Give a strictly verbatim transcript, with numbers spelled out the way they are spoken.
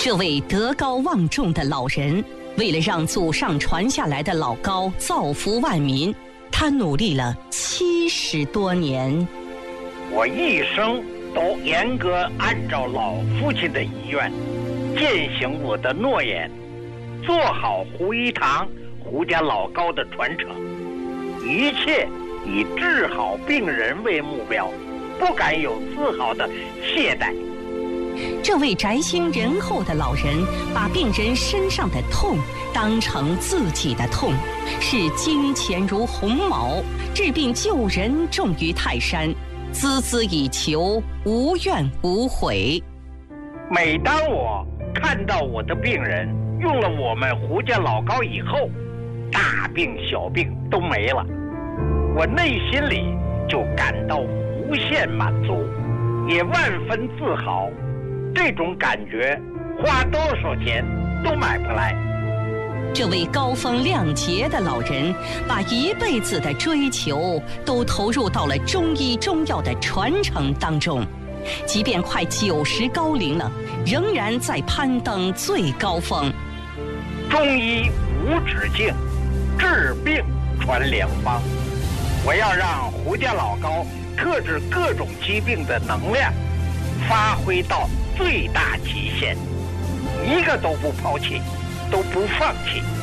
这位德高望重的老人，为了让祖上传下来的老高造福万民，他努力了七十多年。 我一生都严格按照老父亲的遗愿，践行我的诺言，做好胡一堂胡家老高的传承，一切以治好病人为目标，不敢有丝毫的懈怠。 这位宅心仁厚的老人，把病人身上的痛当成自己的痛，视金钱如鸿毛，治病救人重于泰山，孜孜以求，无怨无悔。 每当我看到我的病人用了我们胡家老高以后，大病小病都没了，我内心里就感到无限满足，也万分自豪。这种感觉花多少钱都买不来。 这位高风亮节的老人，把一辈子的追求都投入到了中医中药的传承当中，即便快九十高龄了，仍然在攀登最高峰。 中医无止境，治病传良方。我要让胡家老高克制各种疾病的能量发挥到最大极限，一个都不抛弃，都不放弃。